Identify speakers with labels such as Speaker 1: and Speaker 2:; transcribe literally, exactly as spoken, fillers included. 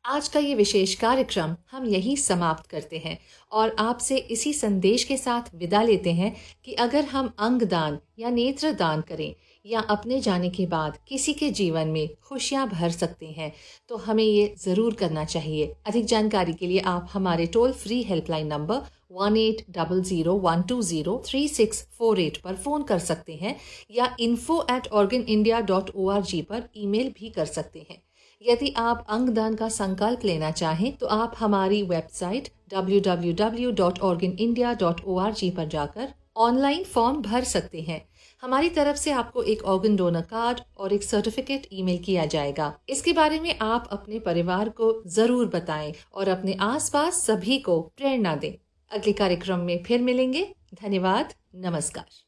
Speaker 1: आज का ये विशेष कार्यक्रम हम यही समाप्त करते हैं और आपसे इसी संदेश के साथ विदा लेते हैं कि अगर हम अंग दान या नेत्र दान करें या अपने जाने के बाद किसी के जीवन में खुशियां भर सकते हैं तो हमें ये ज़रूर करना चाहिए। अधिक जानकारी के लिए आप हमारे toll free helpline number one eight double zero one two zero three six four eight पर फ़ोन कर सकते हैं या info at organ India dot O R G पर ईमेल भी कर सकते हैं। यदि आप अंगदान का संकल्प लेना चाहें तो आप हमारी website W W W dot organ India dot O R G पर जाकर ऑनलाइन फॉर्म भर सकते हैं। हमारी तरफ से आपको एक ऑर्गन डोनर कार्ड और एक सर्टिफिकेट ईमेल किया जाएगा। इसके बारे में आप अपने परिवार को जरूर बताएं और अपने आसपास सभी को प्रेरणा दें। अगले कार्यक्रम में फिर मिलेंगे। धन्यवाद। नमस्कार।